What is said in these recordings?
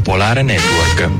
Popolare Network.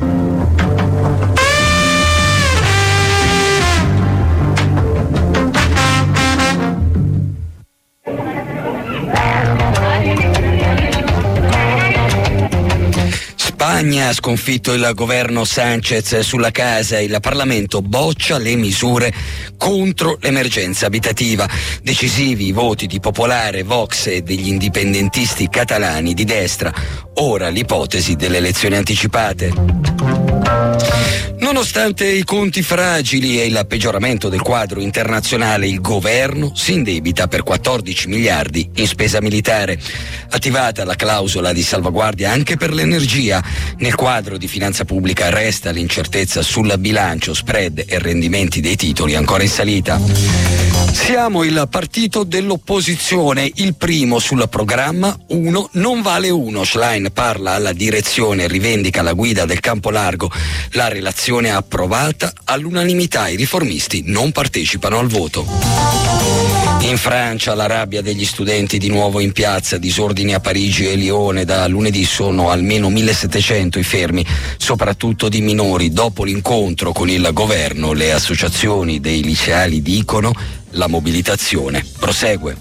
Spagna ha sconfitto il governo Sánchez sulla casa, il Parlamento boccia le misure contro l'emergenza abitativa. Decisivi i voti di Popolare, Vox e degli indipendentisti catalani di destra. Ora l'ipotesi delle elezioni anticipate. Nonostante i conti fragili e il peggioramento del quadro internazionale, il governo si indebita per 14 miliardi in spesa militare. Attivata la clausola di salvaguardia anche per l'energia, nel quadro di finanza pubblica resta l'incertezza sul bilancio, spread e rendimenti dei titoli ancora in salita. Siamo il partito dell'opposizione, il primo sul programma, uno non vale uno. Schlein parla alla direzione e rivendica la guida del campo largo. La relazione approvata all'unanimità, i riformisti non partecipano al voto. In Francia la rabbia degli studenti di nuovo in piazza, disordini a Parigi e Lione. Da lunedì sono almeno 1700 i fermi, soprattutto di minori. Dopo l'incontro con il governo, le associazioni dei liceali dicono la mobilitazione prosegue.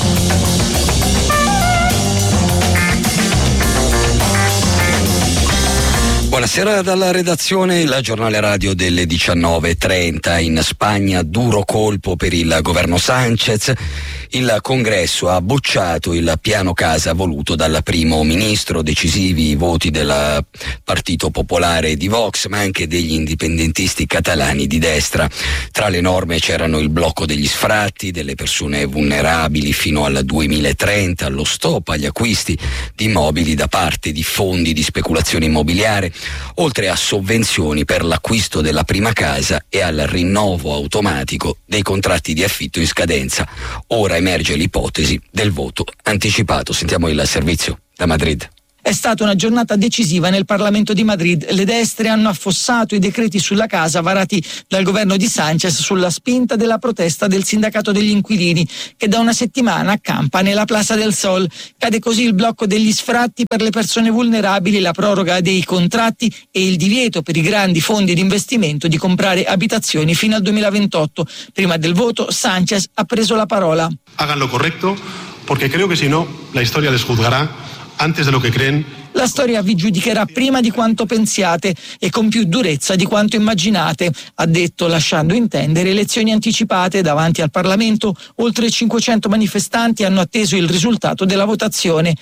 Buonasera dalla redazione, il giornale radio delle 19:30. In Spagna duro colpo per il governo Sánchez. Il congresso ha bocciato il piano casa voluto dal primo ministro. Decisivi i voti del Partito Popolare di Vox, ma anche degli indipendentisti catalani di destra. Tra le norme c'erano il blocco degli sfratti delle persone vulnerabili fino al 2030, lo stop agli acquisti di immobili da parte di fondi di speculazione immobiliare, oltre a sovvenzioni per l'acquisto della prima casa e al rinnovo automatico dei contratti di affitto in scadenza. Ora emerge l'ipotesi del voto anticipato. Sentiamo il servizio da Madrid. È stata una giornata decisiva nel Parlamento di Madrid. Le destre hanno affossato i decreti sulla casa varati dal governo di Sánchez sulla spinta della protesta del sindacato degli inquilini, che da una settimana accampa nella Plaza del Sol. Cade così il blocco degli sfratti per le persone vulnerabili, la proroga dei contratti e il divieto per i grandi fondi di investimento di comprare abitazioni fino al 2028. Prima del voto Sánchez ha preso la parola. Hagan lo correcto, porque creo que si no, la storia les juzgará antes de lo que creen. La storia vi giudicherà prima di quanto pensiate e con più durezza di quanto immaginate, ha detto, lasciando intendere elezioni anticipate. Davanti al Parlamento oltre 500 manifestanti hanno atteso il risultato della votazione.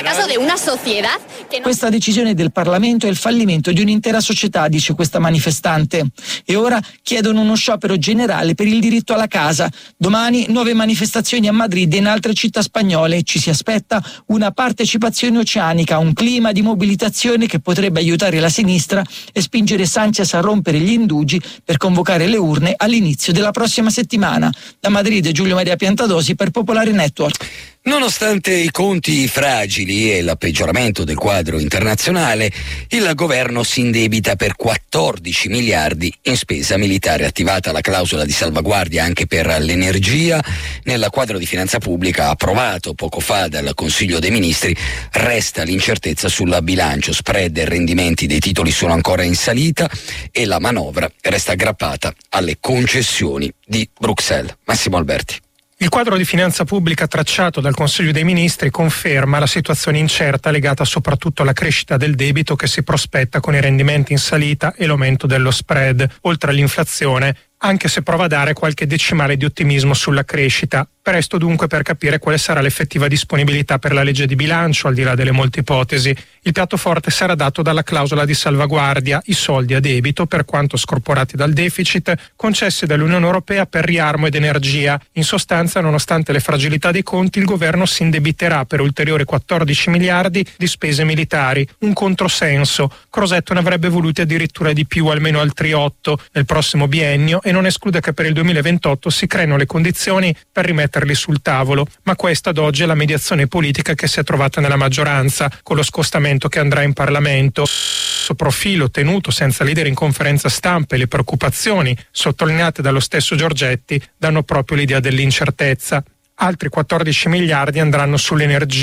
Questa decisione del Parlamento è il fallimento di un'intera società, dice questa manifestante. E ora chiedono uno sciopero generale per il diritto alla casa. Domani nuove manifestazioni a Madrid e in altre città spagnole. Ci si aspetta una partecipazione oceanica, un clima di mobilitazione che potrebbe aiutare la sinistra e spingere Sánchez a rompere gli indugi per convocare le urne all'inizio della prossima settimana. Da Madrid, Giulio Maria Piantadosi per Popolare Network. Nonostante i conti fragili e il peggioramento del quadro internazionale, il governo si indebita per 14 miliardi in spesa militare. Attivata la clausola di salvaguardia anche per l'energia, nel quadro di finanza pubblica approvato poco fa dal Consiglio dei Ministri resta l'incertezza sul bilancio, spread e rendimenti dei titoli sono ancora in salita e la manovra resta aggrappata alle concessioni di Bruxelles. Massimo Alberti. Il quadro di finanza pubblica tracciato dal Consiglio dei Ministri conferma la situazione incerta legata soprattutto alla crescita del debito che si prospetta con i rendimenti in salita e l'aumento dello spread, oltre all'inflazione, anche se prova a dare qualche decimale di ottimismo sulla crescita. Presto dunque per capire quale sarà l'effettiva disponibilità per la legge di bilancio, al di là delle molte ipotesi. Il piatto forte sarà dato dalla clausola di salvaguardia, i soldi a debito, per quanto scorporati dal deficit, concessi dall'Unione Europea per riarmo ed energia. In sostanza, nonostante le fragilità dei conti, il governo si indebiterà per ulteriori 14 miliardi di spese militari, un controsenso. Crosetto ne avrebbe voluti addirittura di più, almeno altri 8 nel prossimo biennio, e non esclude che per il 2028 si creino le condizioni per rimetterli sul tavolo, ma questa ad oggi è la mediazione politica che si è trovata nella maggioranza, con lo scostamento che andrà in Parlamento. Questo profilo tenuto senza leader in conferenza stampa e le preoccupazioni sottolineate dallo stesso Giorgetti danno proprio l'idea dell'incertezza. Altri 14 miliardi andranno sull'energia,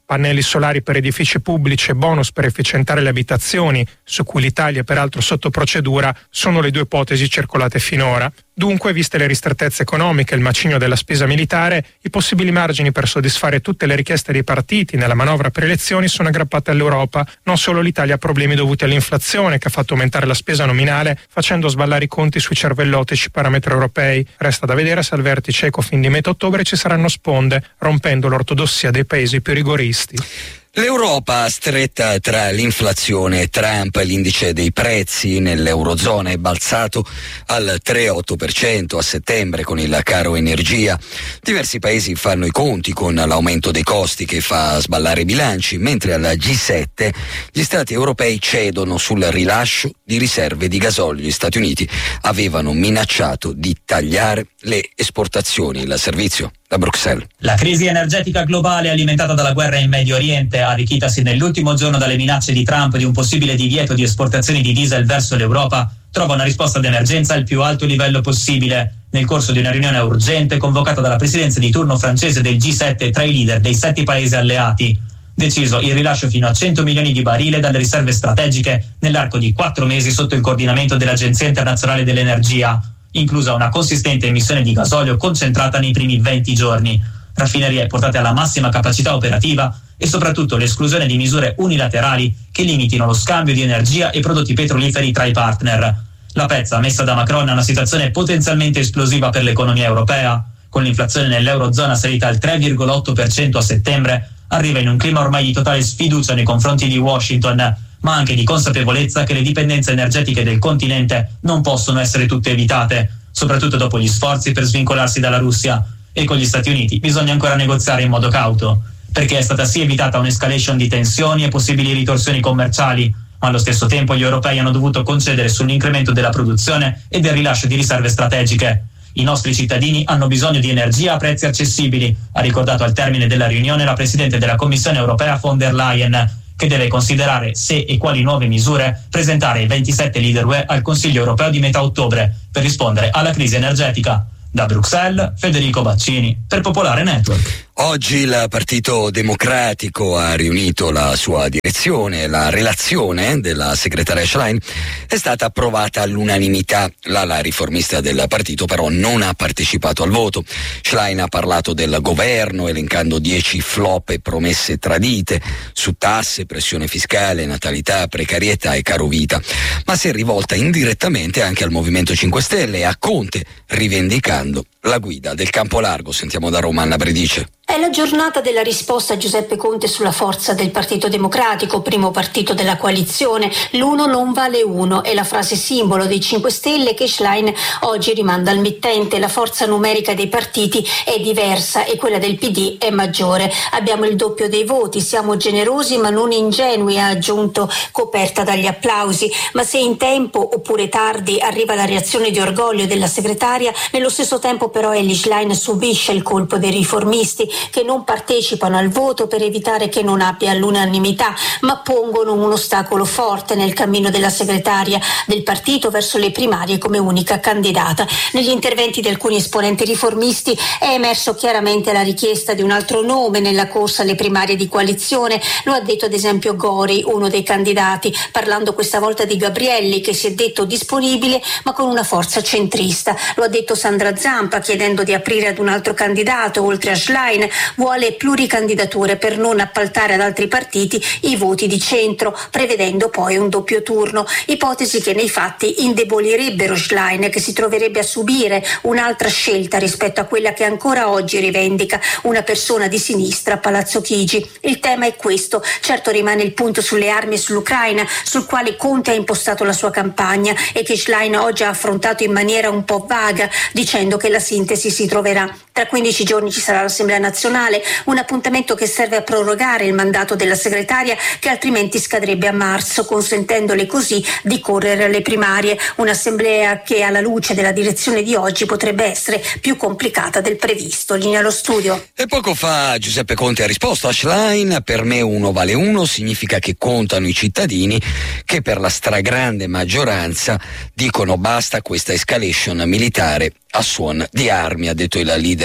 Pannelli solari per edifici pubblici e bonus per efficientare le abitazioni, su cui l'Italia è peraltro sotto procedura, sono le due ipotesi circolate finora. Dunque, viste le ristrettezze economiche e il macigno della spesa militare, i possibili margini per soddisfare tutte le richieste dei partiti nella manovra per elezioni sono aggrappate all'Europa. Non solo l'Italia ha problemi dovuti all'inflazione, che ha fatto aumentare la spesa nominale, facendo sballare i conti sui cervellotici parametri europei. Resta da vedere se al vertice Ecofin di metà ottobre ci saranno sponde, rompendo l'ortodossia dei paesi più rigoristi. L'Europa stretta tra l'inflazione e Trump, l'indice dei prezzi nell'Eurozona è balzato al 3,8% a settembre con il caro energia. Diversi paesi fanno i conti con l'aumento dei costi che fa sballare i bilanci, mentre al G7 gli stati europei cedono sul rilascio di riserve di gasolio. Gli Stati Uniti avevano minacciato di tagliare le esportazioni. Il servizio da Bruxelles. La crisi energetica globale alimentata dalla guerra in Medio Oriente, arricchitasi nell'ultimo giorno dalle minacce di Trump di un possibile divieto di esportazioni di diesel verso l'Europa, trova una risposta d'emergenza al più alto livello possibile nel corso di una riunione urgente convocata dalla presidenza di turno francese del G7 tra i leader dei 7 paesi alleati. Deciso il rilascio fino a 100 milioni di barile dalle riserve strategiche nell'arco di 4 mesi sotto il coordinamento dell'Agenzia Internazionale dell'Energia, inclusa una consistente emissione di gasolio concentrata nei primi 20 giorni, raffinerie portate alla massima capacità operativa e soprattutto l'esclusione di misure unilaterali che limitino lo scambio di energia e prodotti petroliferi tra i partner. La pezza messa da Macron è una situazione potenzialmente esplosiva per l'economia europea. Con l'inflazione nell'Eurozona salita al 3,8% a settembre, arriva in un clima ormai di totale sfiducia nei confronti di Washington, ma anche di consapevolezza che le dipendenze energetiche del continente non possono essere tutte evitate, soprattutto dopo gli sforzi per svincolarsi dalla Russia. E con gli Stati Uniti bisogna ancora negoziare in modo cauto, perché è stata sì evitata un'escalation di tensioni e possibili ritorsioni commerciali, ma allo stesso tempo gli europei hanno dovuto concedere sull'incremento della produzione e del rilascio di riserve strategiche. I nostri cittadini hanno bisogno di energia a prezzi accessibili, ha ricordato al termine della riunione la Presidente della Commissione europea von der Leyen, che deve considerare se e quali nuove misure presentare ai 27 leader UE al Consiglio europeo di metà ottobre per rispondere alla crisi energetica. Da Bruxelles, Federico Baccini, per Popolare Network. Oggi il Partito Democratico ha riunito la sua direzione. La relazione della segretaria Schlein è stata approvata all'unanimità. L'ala riformista del partito però non ha partecipato al voto. Schlein ha parlato del governo elencando 10 flop e promesse tradite su tasse, pressione fiscale, natalità, precarietà e carovita, ma si è rivolta indirettamente anche al Movimento 5 Stelle e a Conte, rivendicando la guida del campo largo. Sentiamo da Roma Anna Bredice. È la giornata della risposta a Giuseppe Conte sulla forza del Partito Democratico, primo partito della coalizione. L'uno non vale uno è la frase simbolo dei 5 Stelle che Schlein oggi rimanda al mittente. La forza numerica dei partiti è diversa e quella del PD è maggiore. Abbiamo il doppio dei voti, siamo generosi ma non ingenui, ha aggiunto, coperta dagli applausi. Ma se in tempo oppure tardi arriva la reazione di orgoglio della segretaria, nello stesso tempo però Elly Schlein subisce il colpo dei riformisti che non partecipano al voto per evitare che non abbia l'unanimità, ma pongono un ostacolo forte nel cammino della segretaria del partito verso le primarie come unica candidata. Negli interventi di alcuni esponenti riformisti è emerso chiaramente la richiesta di un altro nome nella corsa alle primarie di coalizione. Lo ha detto ad esempio Gori, uno dei candidati, parlando questa volta di Gabrielli, che si è detto disponibile ma con una forza centrista. Lo ha detto Sandra Zampa, chiedendo di aprire ad un altro candidato oltre a Schlein. Vuole pluricandidature per non appaltare ad altri partiti i voti di centro, prevedendo poi un doppio turno, ipotesi che nei fatti indebolirebbero Schlein, che si troverebbe a subire un'altra scelta rispetto a quella che ancora oggi rivendica una persona di sinistra a Palazzo Chigi. Il tema è questo. Certo rimane il punto sulle armi e sull'Ucraina, sul quale Conte ha impostato la sua campagna e che Schlein oggi ha affrontato in maniera un po' vaga, dicendo che la sintesi si troverà. Tra 15 giorni ci sarà l'Assemblea nazionale, un appuntamento che serve a prorogare il mandato della segretaria, che altrimenti scadrebbe a marzo, consentendole così di correre alle primarie. Un'assemblea che alla luce della direzione di oggi potrebbe essere più complicata del previsto. Linea allo studio. E poco fa Giuseppe Conte ha risposto a Schlein: per me uno vale uno, significa che contano i cittadini che per la stragrande maggioranza dicono basta a questa escalation militare a suon di armi, ha detto il leader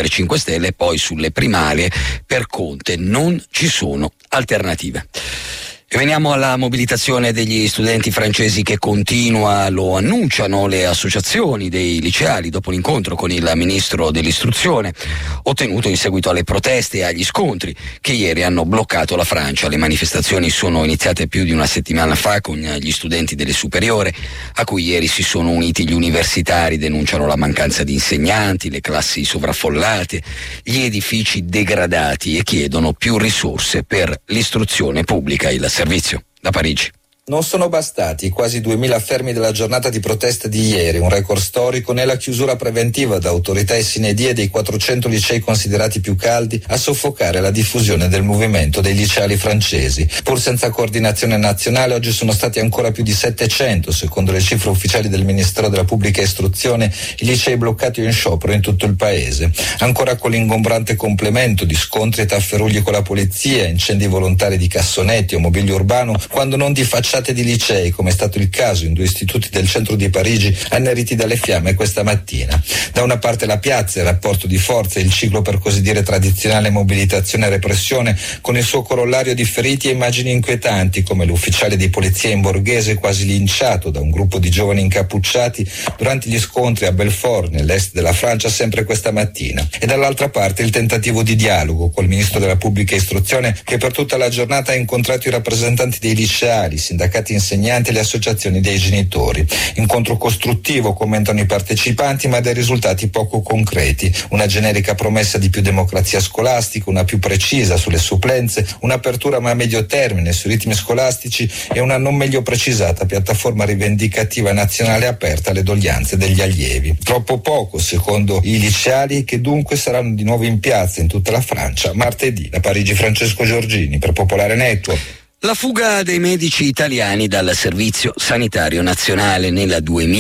leader 5 Stelle, poi sulle primarie per Conte non ci sono alternative. E veniamo alla mobilitazione degli studenti francesi che continua, lo annunciano le associazioni dei liceali dopo l'incontro con il ministro dell'istruzione ottenuto in seguito alle proteste e agli scontri che ieri hanno bloccato la Francia. Le manifestazioni sono iniziate più di una settimana fa con gli studenti delle superiori, a cui ieri si sono uniti gli universitari. Denunciano la mancanza di insegnanti, le classi sovraffollate, gli edifici degradati e chiedono più risorse per l'istruzione pubblica. Il servizio da Parigi. Non sono bastati i quasi 2000 fermi della giornata di protesta di ieri, un record storico, né la chiusura preventiva da autorità e sine die dei 400 licei considerati più caldi a soffocare la diffusione del movimento dei liceali francesi. Pur senza coordinazione nazionale, oggi sono stati ancora più di 700, secondo le cifre ufficiali del Ministero della Pubblica Istruzione, i licei bloccati o in sciopero in tutto il paese. Ancora con l'ingombrante complemento di scontri e tafferugli con la polizia, incendi volontari di cassonetti o mobilio urbano, quando non di facciate di licei, come è stato il caso in 2 istituti del centro di Parigi anneriti dalle fiamme questa mattina. Da una parte la piazza, il rapporto di forza, il ciclo per così dire tradizionale mobilitazione e repressione, con il suo corollario di feriti e immagini inquietanti, come l'ufficiale di polizia in borghese quasi linciato da un gruppo di giovani incappucciati durante gli scontri a Belfort, nell'est della Francia, sempre questa mattina. E dall'altra parte il tentativo di dialogo col ministro della Pubblica Istruzione, che per tutta la giornata ha incontrato i rappresentanti dei liceali, sindacati insegnanti e le associazioni dei genitori. Incontro costruttivo, commentano i partecipanti, ma dai risultati poco concreti. Una generica promessa di più democrazia scolastica, una più precisa sulle supplenze, un'apertura ma a medio termine sui ritmi scolastici e una non meglio precisata piattaforma rivendicativa nazionale aperta alle doglianze degli allievi. Troppo poco, secondo i liceali, che dunque saranno di nuovo in piazza in tutta la Francia martedì. Da Parigi, Francesco Giorgini per Popolare Network. La fuga dei medici italiani dal Servizio Sanitario Nazionale. Nel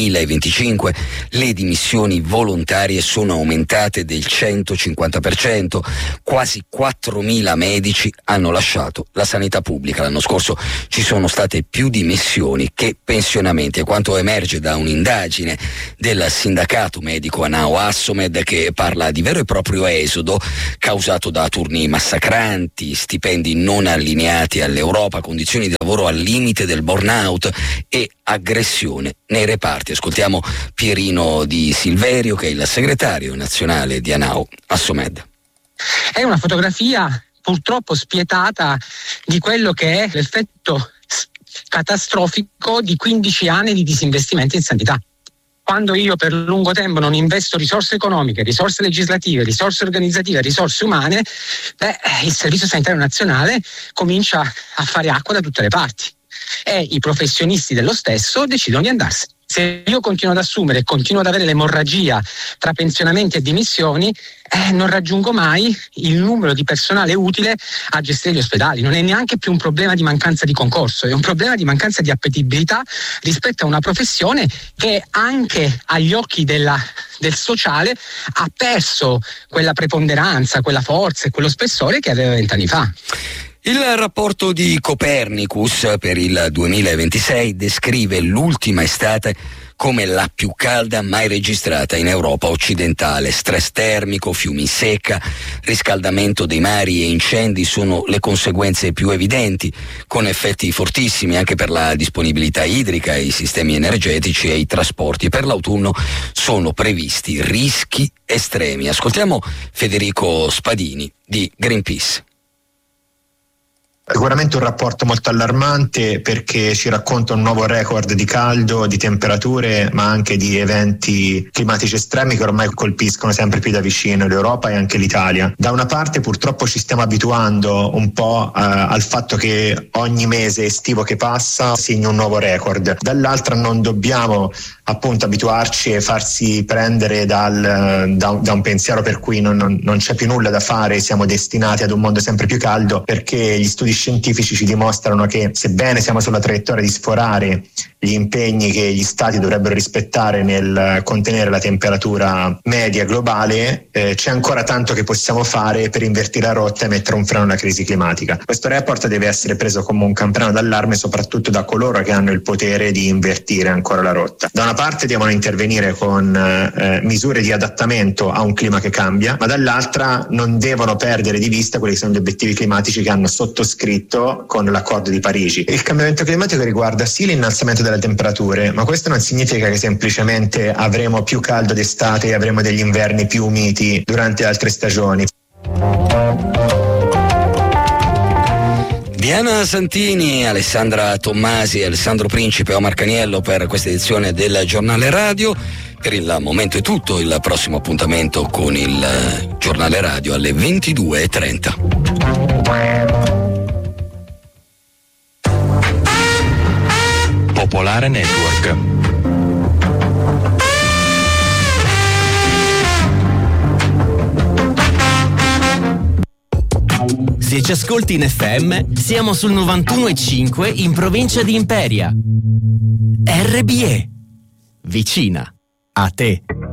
2025 le dimissioni volontarie sono aumentate del 150%, quasi 4.000 medici hanno lasciato la sanità pubblica. L'anno scorso ci sono state più dimissioni che pensionamenti, è quanto emerge da un'indagine del sindacato medico ANAO-Assomed, che parla di vero e proprio esodo causato da turni massacranti, stipendi non allineati all'Europa, condizioni di lavoro al limite del burnout e aggressione nei reparti. Ascoltiamo Pierino Di Silverio, che è il segretario nazionale di ANAO-Assomed. È una fotografia purtroppo spietata di quello che è l'effetto catastrofico di 15 anni di disinvestimento in sanità. Quando io per lungo tempo non investo risorse economiche, risorse legislative, risorse organizzative, risorse umane, il Servizio Sanitario Nazionale comincia a fare acqua da tutte le parti e i professionisti dello stesso decidono di andarsene. Se io continuo ad assumere e continuo ad avere l'emorragia tra pensionamenti e dimissioni, non raggiungo mai il numero di personale utile a gestire gli ospedali. Non è neanche più un problema di mancanza di concorso, è un problema di mancanza di appetibilità rispetto a una professione che anche agli occhi del sociale ha perso quella preponderanza, quella forza e quello spessore che aveva 20 anni fa. Il rapporto di Copernicus per il 2026 descrive l'ultima estate come la più calda mai registrata in Europa occidentale. Stress termico, fiumi in secca, riscaldamento dei mari e incendi sono le conseguenze più evidenti, con effetti fortissimi anche per la disponibilità idrica, i sistemi energetici e i trasporti. Per l'autunno sono previsti rischi estremi. Ascoltiamo Federico Spadini di Greenpeace. Sicuramente un rapporto molto allarmante, perché ci racconta un nuovo record di caldo, di temperature, ma anche di eventi climatici estremi che ormai colpiscono sempre più da vicino l'Europa e anche l'Italia. Da una parte purtroppo ci stiamo abituando un po' al fatto che ogni mese estivo che passa segna un nuovo record, dall'altra non dobbiamo appunto abituarci e farsi prendere da un pensiero per cui non c'è più nulla da fare, siamo destinati ad un mondo sempre più caldo, perché gli studi scientifici ci dimostrano che, sebbene siamo sulla traiettoria di sforare gli impegni che gli stati dovrebbero rispettare nel contenere la temperatura media globale, c'è ancora tanto che possiamo fare per invertire la rotta e mettere un freno alla crisi climatica. Questo report deve essere preso come un campanello d'allarme soprattutto da coloro che hanno il potere di invertire ancora la rotta. Da una parte devono intervenire con misure di adattamento a un clima che cambia, ma dall'altra non devono perdere di vista quelli che sono gli obiettivi climatici che hanno sottoscritto con l'accordo di Parigi. Il cambiamento climatico riguarda sì l'innalzamento delle temperature, ma questo non significa che semplicemente avremo più caldo d'estate e avremo degli inverni più miti durante altre stagioni. Diana Santini, Alessandra Tommasi, Alessandro Principe e Omar Caniello per questa edizione del Giornale Radio. Per il momento è tutto, il prossimo appuntamento con il Giornale Radio alle 22:30. Popolare Network. Se ci ascolti in FM, siamo sul 91,5 in provincia di Imperia. RBE. Vicina a te.